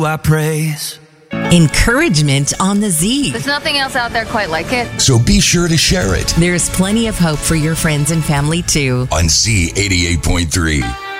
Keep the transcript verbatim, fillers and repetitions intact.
I praise. Encouragement on the Z. There's nothing else out there quite like it. So be sure to share it There's plenty of hope for your friends and family too. on Z eighty-eight point three.